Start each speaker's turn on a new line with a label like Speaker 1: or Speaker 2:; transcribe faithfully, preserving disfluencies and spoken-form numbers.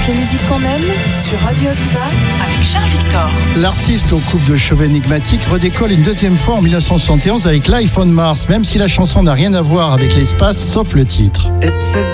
Speaker 1: Toutes les musiques qu'on aime sur Radio Aviva avec Charles Victor.
Speaker 2: L'artiste au couple de cheveux énigmatiques redécolle une deuxième fois en dix-neuf cent soixante et onze avec Life on Mars, même si la chanson n'a rien à voir avec l'espace, sauf le titre.